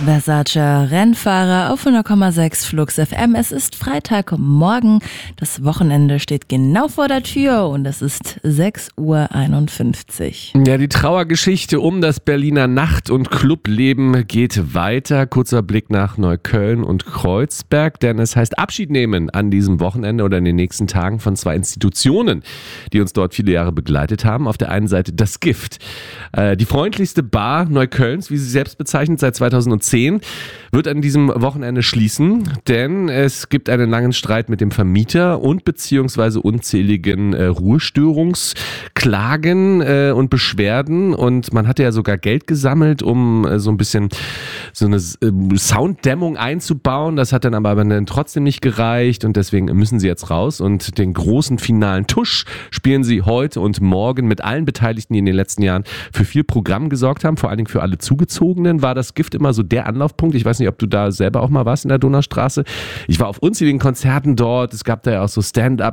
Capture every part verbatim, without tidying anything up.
Versace Rennfahrer auf hundert Komma sechs Flux F M. Es ist Freitagmorgen. Das Wochenende steht genau vor der Tür und es ist sechs Uhr einundfünfzig. Ja, die Trauergeschichte um das Berliner Nacht- und Clubleben geht weiter. Kurzer Blick nach Neukölln und Kreuzberg, denn es heißt Abschied nehmen an diesem Wochenende oder in den nächsten Tagen von zwei Institutionen, die uns dort viele Jahre begleitet haben. Auf der einen Seite das Gift, äh, die freundlichste Bar Neuköllns, wie sie selbst bezeichnet, seit zweitausendzehn, wird an diesem Wochenende schließen, denn es gibt einen langen Streit mit dem Vermieter und beziehungsweise unzähligen äh, Ruhestörungsklagen äh, und Beschwerden, und man hatte ja sogar Geld gesammelt, um äh, so ein bisschen so eine äh, Sounddämmung einzubauen. Das hat dann aber dann trotzdem nicht gereicht und deswegen müssen sie jetzt raus, und den großen finalen Tusch spielen sie heute und morgen mit allen Beteiligten, die in den letzten Jahren für viel Programm gesorgt haben, vor allen Dingen für alle Zugezogenen. War das Gift immer so der Anlaufpunkt? Ich weiß nicht, ob du da selber auch mal warst in der Donaustraße. Ich war auf unzähligen Konzerten dort. Es gab da ja auch so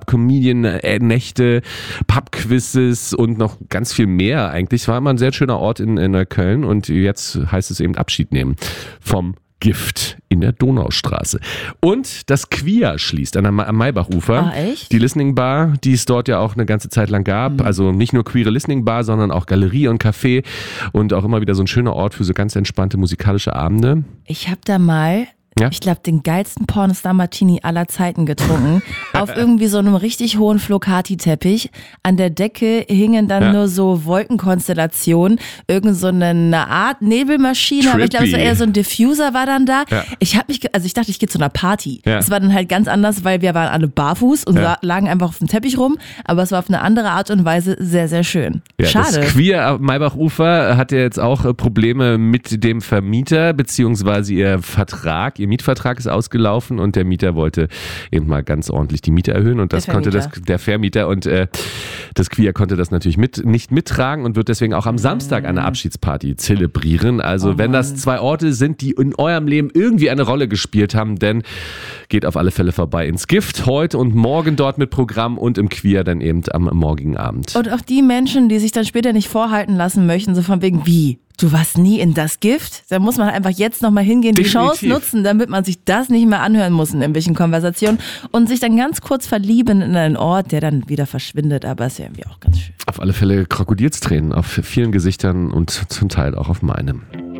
Stand-up-Comedian-Nächte, Pub-Quizzes und noch ganz viel mehr eigentlich. Es war immer ein sehr schöner Ort in, in Neukölln, und jetzt heißt es eben Abschied nehmen vom Gift in der Donaustraße. Und das Queer schließt an der Ma- am Maybachufer. Ah, echt? Die Listening Bar, die es dort ja auch eine ganze Zeit lang gab. Mhm. Also nicht nur queere Listening Bar, sondern auch Galerie und Café und auch immer wieder so ein schöner Ort für so ganz entspannte musikalische Abende. Ich habe da mal, Ja? ich glaube, den geilsten Pornostar Martini aller Zeiten getrunken. Auf irgendwie so einem richtig hohen Flocati-Teppich. An der Decke hingen dann Ja. nur so Wolkenkonstellationen. Irgend so eine Art Nebelmaschine, aber ich glaube, es war eher so ein Diffuser war dann da. Ja. Ich habe mich, ge- also ich dachte, ich gehe zu einer Party. Ja. Es war dann halt ganz anders, weil wir waren alle barfuß und Ja. la- lagen einfach auf dem Teppich rum. Aber es war auf eine andere Art und Weise sehr, sehr schön. Ja, Schade. Das Queer am Maybachufer hat ja jetzt auch äh, Probleme mit dem Vermieter, beziehungsweise ihr Vertrag, ihr Mietvertrag ist ausgelaufen und der Mieter wollte eben mal ganz ordentlich die Miete erhöhen, und das Der konnte das, Vermieter. der Vermieter, und äh, das Queer konnte das natürlich mit, nicht mittragen und wird deswegen auch am Samstag eine Abschiedsparty zelebrieren. Also Oh wenn das Mann. zwei Orte sind, die in eurem Leben irgendwie eine Rolle gespielt haben, dann geht auf alle Fälle vorbei ins Gift heute und morgen dort mit Programm, und im Queer dann eben am morgigen Abend. Und auch die Menschen, die sich dann später nicht vorhalten lassen möchten, so von wegen, wie? Du warst nie in das Gift? Da muss man einfach jetzt nochmal hingehen, die Definitiv. Chance nutzen, damit man sich das nicht mehr anhören muss in irgendwelchen Konversationen und sich dann ganz kurz verlieben in einen Ort, der dann wieder verschwindet. Aber ist ja irgendwie auch ganz schön. Auf alle Fälle Krokodilstränen auf vielen Gesichtern und zum Teil auch auf meinem.